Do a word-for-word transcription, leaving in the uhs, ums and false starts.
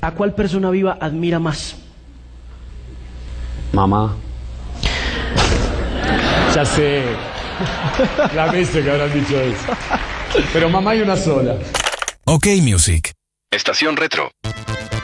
¿A cuál persona viva admira más? Mamá. Ya sé. La veces que habrán dicho eso. Pero mamá hay una sola. Ok Music. Estación Retro.